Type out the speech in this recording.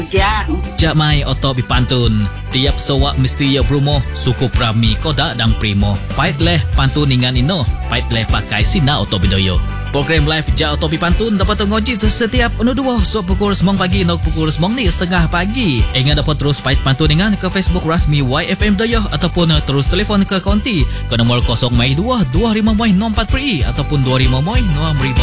Jang. Jak mai oto pipantun. Tiap sowak mesti ya brumo suku prami koda dan primo. Pait leh pantun ingan ino. Pait leh pakai sina oto bidoyo. Program live jak oto pipantun dapat ngoji setiap anu dua so pukul 9 pagi nok pukul 9 ni setengah pagi. Ingat dapat terus pait pantun ingan ke Facebook rasmi YFM Doyo ataupun terus telefon ke konti ke nombor 0 2 25 04 ataupun 25 nomor